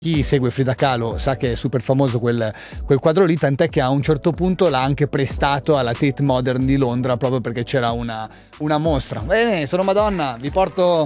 Chi segue Frida Kahlo sa che è super famoso quel quadro lì, tant'è che a un certo punto l'ha anche prestato alla Tate Modern di Londra proprio perché c'era una mostra. Bene, sono Madonna, vi porto...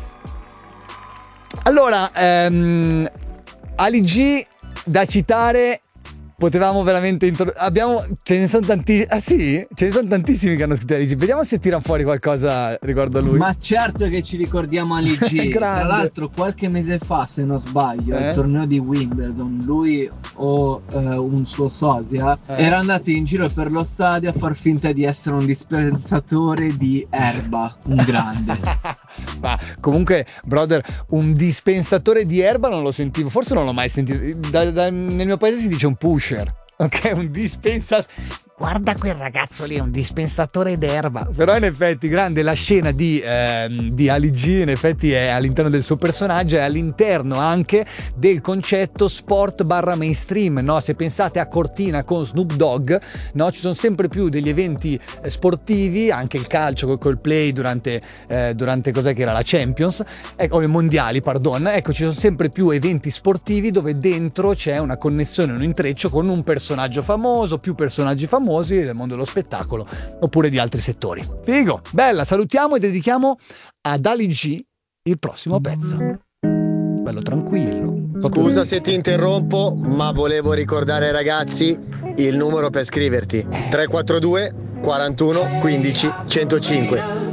Allora, Ali G da citare... Potevamo veramente ce ne sono tanti. Ah sì? Ce ne sono tantissimi che hanno scritto Ali G. Vediamo se tirano fuori qualcosa riguardo a lui. Ma certo che ci ricordiamo Ali G. Tra l'altro qualche mese fa, se non sbaglio, al torneo di Wimbledon, lui o un suo sosia era andato in giro per lo stadio a far finta di essere un dispensatore di erba. Un grande. Ma comunque, brother, un dispensatore di erba non lo sentivo, forse non l'ho mai sentito. Nel mio paese si dice un pusher, ok? Un dispensatore. Guarda quel ragazzo lì, è un dispensatore d'erba. Però in effetti grande la scena di Ali G, in effetti è all'interno del suo personaggio, è all'interno anche del concetto sport barra mainstream, no? Se pensate a Cortina con Snoop Dogg, no? Ci sono sempre più degli eventi sportivi, anche il calcio col Coldplay durante cos'è che era la Champions, o i mondiali, pardon. Ecco, ci sono sempre più eventi sportivi dove dentro c'è una connessione, un intreccio con un personaggio famoso, più personaggi famosi del mondo dello spettacolo oppure di altri settori. Figo, bella, salutiamo e dedichiamo ad Ali G il prossimo pezzo. Bello tranquillo. Scusa se ti interrompo, ma volevo ricordare ai ragazzi il numero per scriverti: 342 41 15 105.